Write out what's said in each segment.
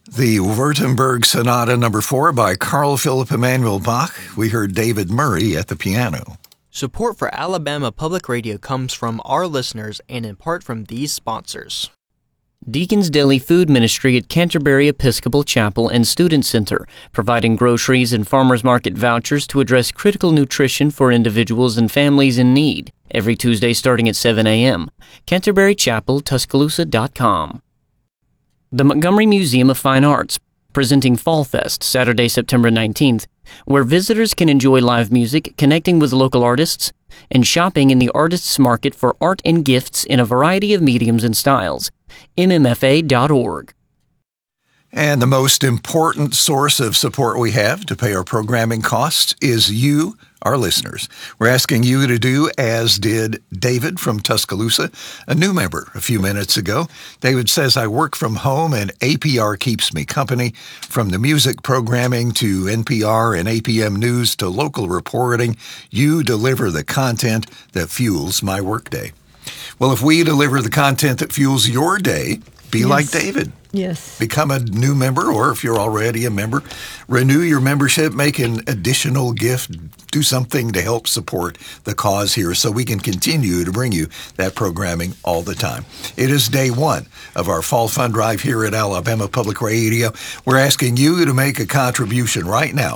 The Württemberg Sonata No. 4 by Carl Philipp Emanuel Bach. We heard David Murray at the piano. Support for Alabama Public Radio comes from our listeners and in part from these sponsors. Deacon's Daily Food Ministry at Canterbury Episcopal Chapel and Student Center, providing groceries and farmers market vouchers to address critical nutrition for individuals and families in need. Every Tuesday starting at 7 a.m. CanterburyChapelTuscaloosa.com. The Montgomery Museum of Fine Arts, presenting Fall Fest Saturday, September 19th, where visitors can enjoy live music, connecting with local artists, and shopping in the artists' market for art and gifts in a variety of mediums and styles. mmfa.org. And the most important source of support we have to pay our programming costs is you, our listeners. We're asking you to do as did David from Tuscaloosa, a new member a few minutes ago. David says, I work from home and APR keeps me company. From the music programming to NPR and APM news to local reporting, you deliver the content that fuels my workday. Well, if we deliver the content that fuels your day, be like David. Yes. Become a new member, or if you're already a member, renew your membership, make an additional gift, do something to help support the cause here so we can continue to bring you that programming all the time. It is day one of our Fall Fund Drive here at Alabama Public Radio. We're asking you to make a contribution right now,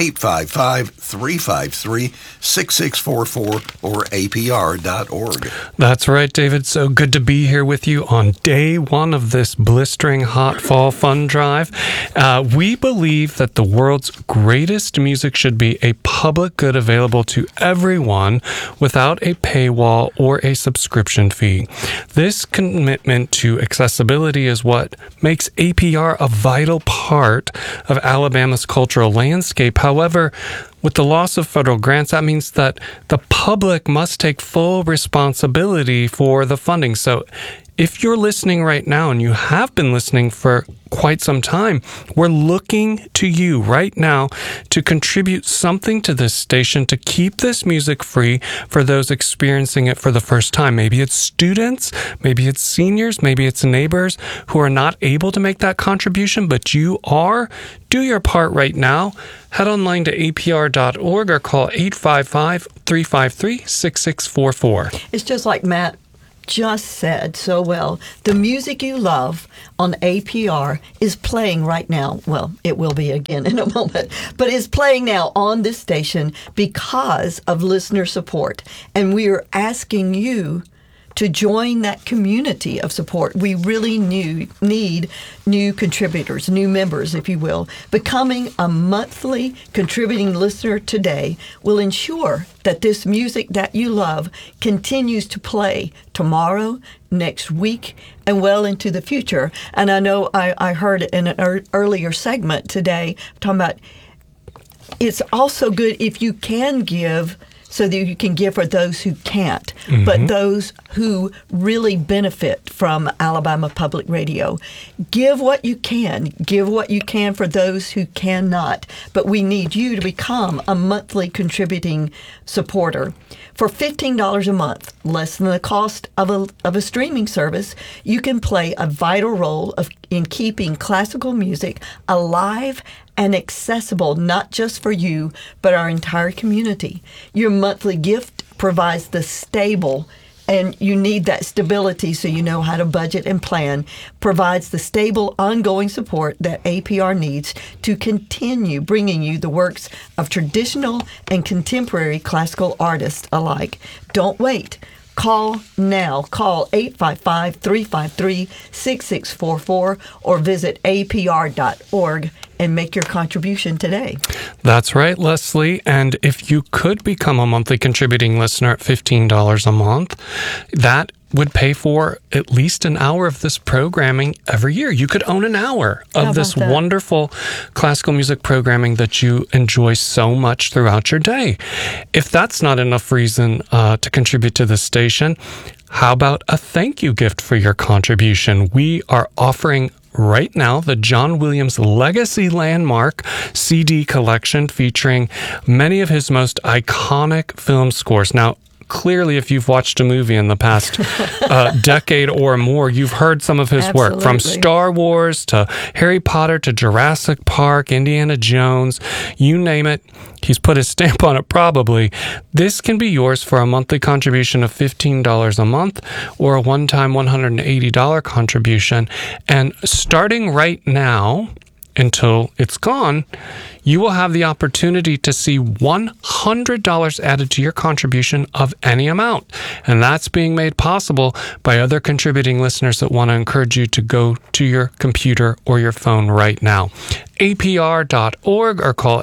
855-353-6644 or apr.org. That's right, David. So good to be here with you on day one of this blistering hot Fall Fund Drive. We believe that the world's greatest music should be a public good available to everyone without a paywall or a subscription fee. This commitment to accessibility is what makes APR a vital part of Alabama's cultural landscape. However, with the loss of federal grants, that means that the public must take full responsibility for the funding. So if you're listening right now, and you have been listening for quite some time, we're looking to you right now to contribute something to this station to keep this music free for those experiencing it for the first time. Maybe it's students, maybe it's seniors, maybe it's neighbors who are not able to make that contribution, but you are. Do your part right now. Head online to apr.org or call 855-353-6644. It's just like Matt just said so well. The music you love on APR is playing right now. Well, it will be again in a moment, but is playing now on this station because of listener support. And we are asking you to join that community of support. We really need new contributors, new members, if you will. Becoming a monthly contributing listener today will ensure that this music that you love continues to play tomorrow, next week, and well into the future. And I know I heard in an earlier segment today talking about it's also good if you can give so that you can give for those who can't, but those who really benefit from Alabama Public Radio. Give what you can. Give what you can for those who cannot. But we need you to become a monthly contributing supporter. For $15 a month, less than the cost of a streaming service, you can play a vital role in keeping classical music alive and accessible, not just for you, but our entire community. Your monthly gift provides the stable, and you need that stability so you know how to budget and plan, provides the stable, ongoing support that APR needs to continue bringing you the works of traditional and contemporary classical artists alike. Don't wait. Call now. Call 855-353-6644 or visit apr.org and make your contribution today. That's right, Leslie. And if you could become a monthly contributing listener at $15 a month, that would pay for at least an hour of this programming every year. You could own an hour of this wonderful classical music programming that you enjoy so much throughout your day. If that's not enough reason to contribute to the station, how about a thank you gift for your contribution? We are offering right now the John Williams Legacy Landmark CD collection featuring many of his most iconic film scores. Now, clearly, if you've watched a movie in the past decade or more, you've heard some of his work, from Star Wars to Harry Potter to Jurassic Park, Indiana Jones, you name it. He's put his stamp on it, probably. This can be yours for a monthly contribution of $15 a month or a one-time $180 contribution. And starting right now, until it's gone, you will have the opportunity to see $100 added to your contribution of any amount. And that's being made possible by other contributing listeners that want to encourage you to go to your computer or your phone right now. APR.org or call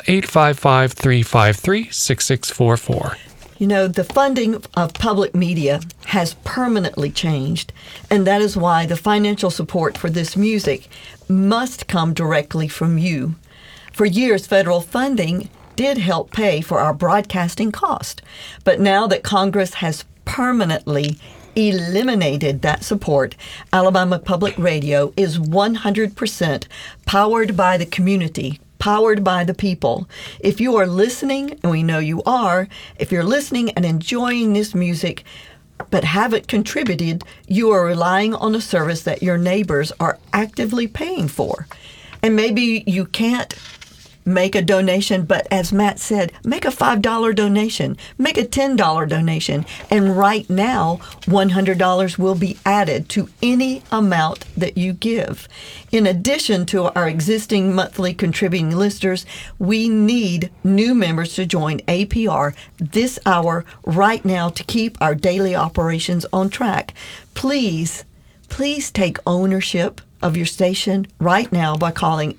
855-353-6644. You know, the funding of public media has permanently changed, and that is why the financial support for this music must come directly from you. For years, federal funding did help pay for our broadcasting cost, but now that Congress has permanently eliminated that support, Alabama Public Radio is 100% powered by the community, powered by the people. If you are listening, and we know you are, if you're listening and enjoying this music but haven't contributed, you are relying on a service that your neighbors are actively paying for. And maybe you can't make a donation, but as Matt said, make a $5 donation, make a $10 donation, and right now, $100 will be added to any amount that you give. In addition to our existing monthly contributing listeners, we need new members to join APR this hour right now to keep our daily operations on track. Please take ownership of your station right now by calling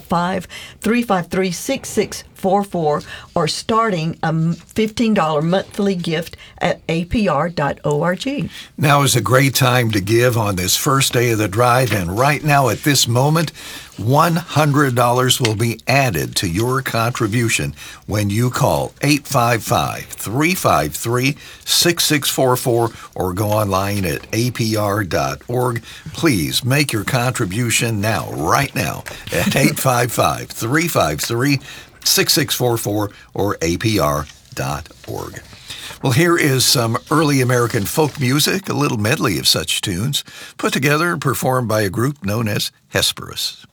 855-353-6644 or starting a $15 monthly gift at apr.org. Now is a great time to give on this first day of the drive, and right now at this moment, $100 will be added to your contribution when you call 855-353-6644 or go online at apr.org. Please make your contribution now, right now, at 855-353-6644 or apr.org. Well, here is some early American folk music, a little medley of such tunes, put together and performed by a group known as Hesperus.